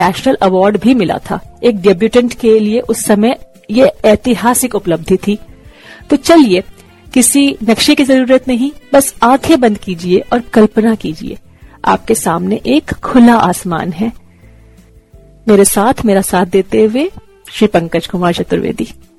National award भी मिला था। एक डेब्यूटेंट के लिए उस समय ये ऐतिहासिक उपलब्धि थी। तो चलिए, किसी नक्शे की जरूरत नहीं, बस आंखें बंद कीजिए और कल्पना कीजिए आपके सामने एक खुला आसमान है। मेरा साथ देते हुए श्री पंकज कुमार चतुर्वेदी।